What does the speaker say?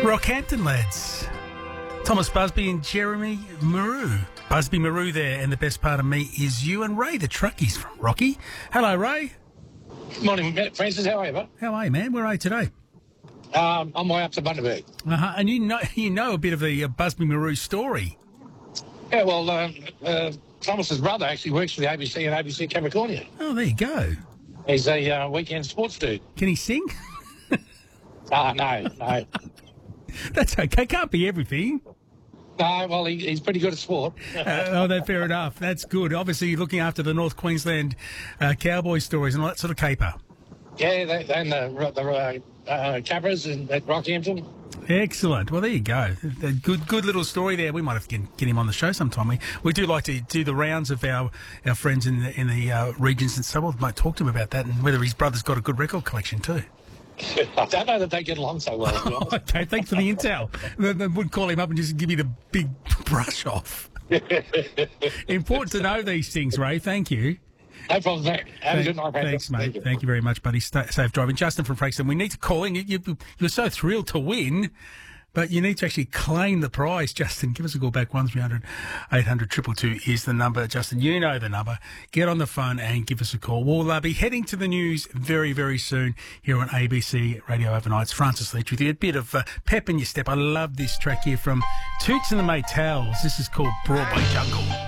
Rockhampton lads. Thomas Busby and Jeremy Maru. Busby Maru there, and the best part of me is you and Ray, the truckies from Rocky. Hello, Ray. Good morning, Francis. How are you, bud? How are you, man? Where are you today? On my way up to Bundaberg. And you know a bit of the Busby Maru story. Yeah, well, Thomas's brother actually works for the ABC and ABC Capricornia. Oh, there you go. He's a weekend sports dude. Can he sing? No. That's okay. Can't be everything. No, well, he's pretty good at sport. Fair enough. That's good. Obviously, you're looking after the North Queensland cowboy stories and all that sort of caper. Yeah, and the Cabras at Rockhampton. Excellent. Well, there you go. A good little story there. We might have to get him on the show sometime. We do like to do the rounds of our friends in the regions and so on. Might talk to him about that and whether his brother's got a good record collection too. I don't know that they get along so well, to be honest. Okay, thanks for the intel. They would call him up and just give you the big brush off. Important to know these things, Ray. Thank you. No problem, mate. Have a good night, Thanks, mate. Thank you very much, buddy. Safe driving. Justin from Frankston, we need to call in. You're so thrilled to win, but you need to actually claim the prize, Justin. Give us a call back. 1300 800 222 is the number. Justin, you know the number. Get on the phone and give us a call. We'll be heading to the news very, very soon here on ABC Radio Overnights. Francis Leach with you. A bit of pep in your step. I love this track here from Toots and the Maytals. This is called Broadway Jungle.